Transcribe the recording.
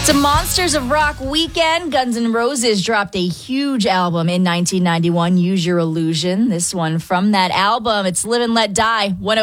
It's a Monsters of Rock weekend. Guns N' Roses dropped a huge album in 1991, Use Your Illusion. This one from that album, it's Live and Let Die.